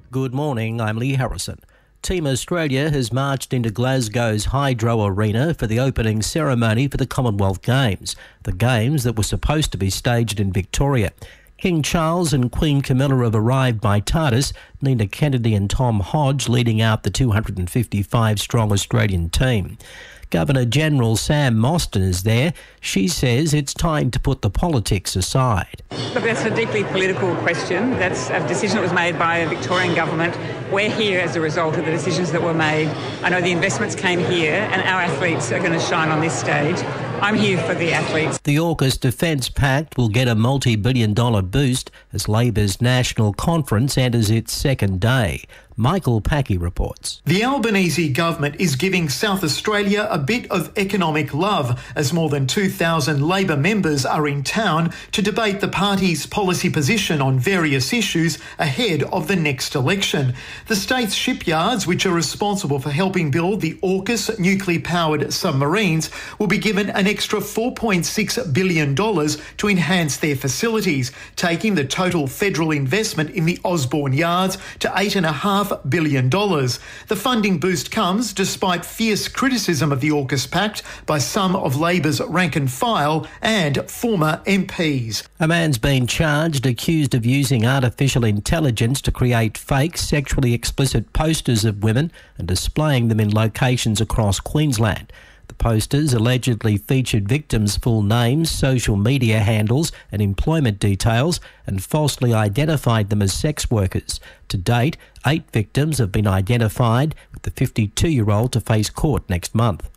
Good morning, I'm Lee Harrison. Team Australia has marched into Glasgow's Hydro Arena for the opening ceremony for the Commonwealth Games, the Games that were supposed to be staged in Victoria. King Charles and Queen Camilla have arrived by TARDIS, Nina Kennedy and Tom Hodge leading out the 255-strong Australian team. Governor-General Sam Mostyn is there. She says it's time to put the politics aside. Look, that's a deeply political question. That's a decision that was made by the Victorian government. We're here as a result of the decisions that were made. I know the investments came here and our athletes are going to shine on this stage. I'm here for the athletes. The AUKUS Defence Pact will get a multi-billion-dollar boost as Labor's National Conference enters its second day. Michael Packey reports. The Albanese government is giving South Australia a bit of economic love as more than 2,000 Labor members are in town to debate the party's policy position on various issues ahead of the next election. The state's shipyards, which are responsible for helping build the AUKUS nuclear-powered submarines, will be given an extra $4.6 billion to enhance their facilities, taking the total federal investment in the Osborne yards to $8.5 billion. The funding boost comes despite fierce criticism of the AUKUS Pact by some of Labor's rank and file and former MPs. A man's been charged accused of using artificial intelligence to create fake sexually explicit posters of women and displaying them in locations across Queensland. The posters allegedly featured victims' full names, social media handles and employment details and falsely identified them as sex workers. To date, 8 victims have been identified, with the 52-year-old to face court next month.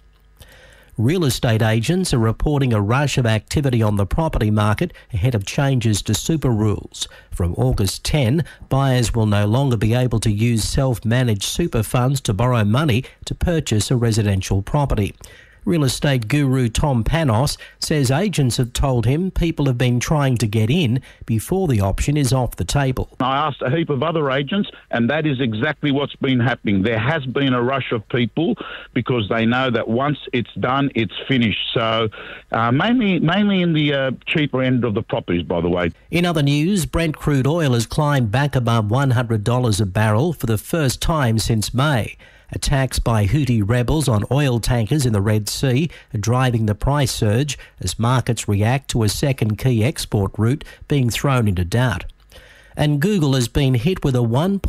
Real estate agents are reporting a rush of activity on the property market ahead of changes to super rules. From August 10, buyers will no longer be able to use self-managed super funds to borrow money to purchase a residential property. Real estate guru Tom Panos says agents have told him people have been trying to get in before the option is off the table. I asked a heap of other agents, and that is exactly what's been happening. There has been a rush of people because they know that once it's done, it's finished. So mainly in the cheaper end of the properties, by the way. In other news, Brent crude oil has climbed back above $100 a barrel for the first time since May. Attacks by Houthi rebels on oil tankers in the Red Sea are driving the price surge as markets react to a second key export route being thrown into doubt. And Google has been hit with a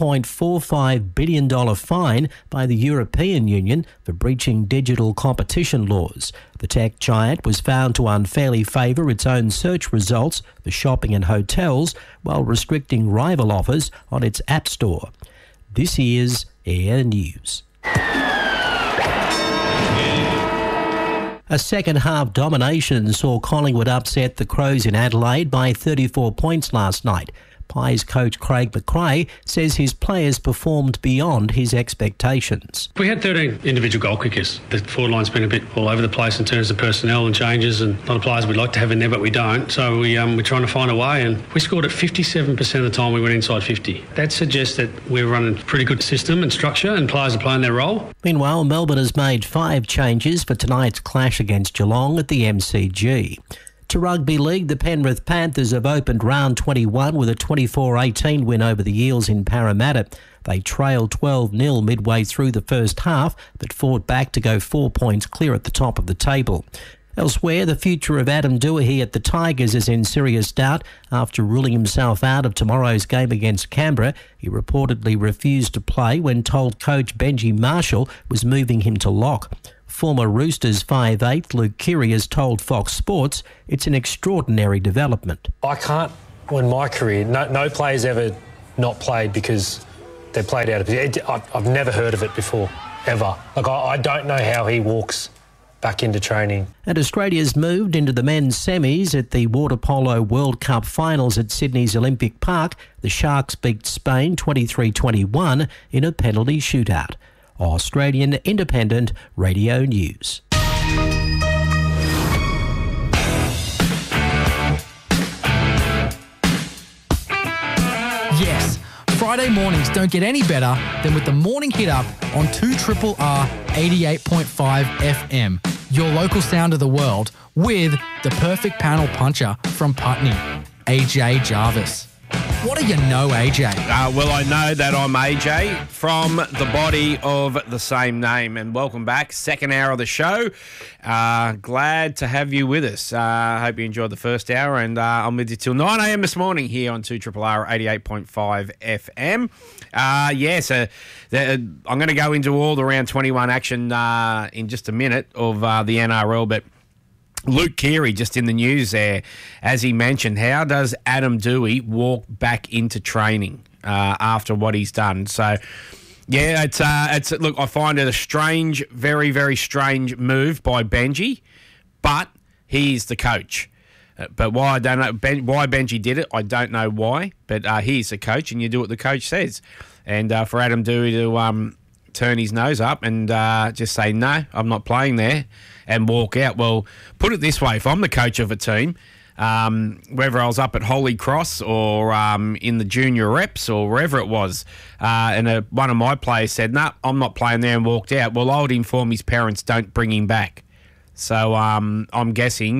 $1.45 billion fine by the European Union for breaching digital competition laws. The tech giant was found to unfairly favour its own search results for shopping and hotels while restricting rival offers on its App Store. This is Air News. A second-half domination saw Collingwood upset the Crows in Adelaide by 34 points last night. Pies coach Craig McRae says his players performed beyond his expectations. We had 13 individual goal kickers. The forward line's been a bit all over the place in terms of personnel and changes, and a lot of players we'd like to have in there, but we don't. So we're trying to find a way, and we scored at 57% of the time we went inside 50. That suggests that we're running a pretty good system and structure, and players are playing their role. Meanwhile, Melbourne has made 5 changes for tonight's clash against Geelong at the MCG. To rugby league, the Penrith Panthers have opened round 21 with a 24-18 win over the Eels in Parramatta. They trailed 12-0 midway through the first half, but fought back to go 4 points clear at the top of the table. Elsewhere, the future of Adam Doohy at the Tigers is in serious doubt after ruling himself out of tomorrow's game against Canberra. He reportedly refused to play when told coach Benji Marshall was moving him to lock. Former Roosters 5'8" Luke Keary has told Fox Sports it's an extraordinary development. I can't, in my career, no player's ever not played because they played out of position. I've never heard of it before, ever. I don't know how he walks back into training. And Australia's moved into the men's semis at the Water Polo World Cup finals at Sydney's Olympic Park. The Sharks beat Spain 23-21 in a penalty shootout. Australian Independent Radio News. Yes, Friday mornings don't get any better than with the Morning Hit Up on 2RRR 88.5 FM, your local sound of the world, with the perfect panel puncher from Putney, AJ Jarvis. What do you know, AJ? Well, I know that I'm AJ from the body of the same name. And welcome back. Second hour of the show. Glad to have you with us. Hope you enjoyed the first hour. And I'm with you till 9 a.m. this morning here on 2RRR 88.5 FM. I'm going to go into all the round 21 action in just a minute of the NRL. But Luke Keary just in the news there, as he mentioned, how does Adam Doueihi walk back into training after what he's done? So, yeah, it's look, I find it a strange, very, very strange move by Benji, but he's the coach. But why I don't know why Benji did it, I don't know why. But he's the coach, and you do what the coach says. And for Adam Doueihi to turn his nose up and just say, no, I'm not playing there, and walk out. Well, put it this way, if I'm the coach of a team, whether I was up at Holy Cross or in the junior reps or wherever it was, and one of my players said, no, I'm not playing there, and walked out, well, I would inform his parents, don't bring him back. So I'm guessing,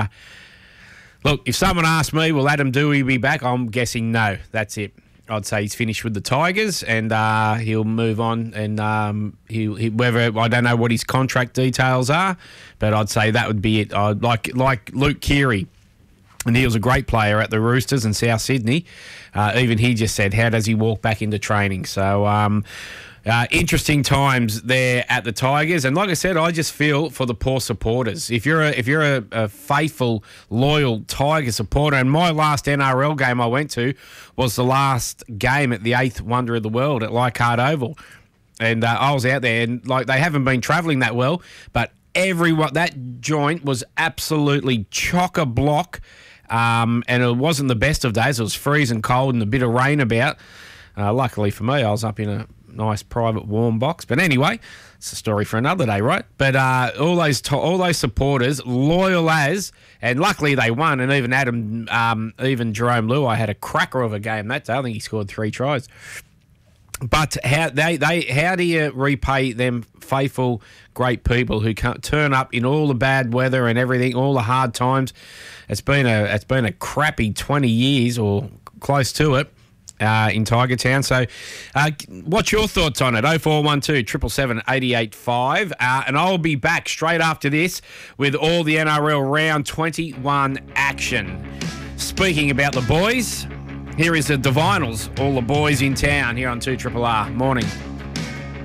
look, if someone asked me, will Adam Doueihi be back? I'm guessing no, that's it. I'd say he's finished with the Tigers, and he'll move on. And whether I don't know what his contract details are, but I'd say that would be it. I'd like Luke Keary, and he was a great player at the Roosters in South Sydney. Even he just said, how does he walk back into training? So interesting times there at the Tigers, and like I said, I just feel for the poor supporters. If you're a faithful, loyal Tiger supporter, and my last NRL game I went to was the last game at the 8th Wonder of the World at Leichhardt Oval, and I was out there, and like they haven't been travelling that well, but everyone, that joint was absolutely chock-a-block, and it wasn't the best of days. It was freezing cold and a bit of rain about. Luckily for me, I was up in a nice private warm box, but anyway, it's a story for another day, right? But all those supporters, loyal as, and luckily they won. And even even Jerome Luai had a cracker of a game that day. I think he scored 3 tries. But how do you repay them faithful, great people who can't turn up in all the bad weather and everything, all the hard times? It's been a crappy 20 years or close to it. In Tiger Town. So what's your thoughts on it? 0412 777 885. And I'll be back straight after this with all the NRL round 21 action. Speaking about the boys, here is the Divinals, all the boys in town here on 2RRR. Morning.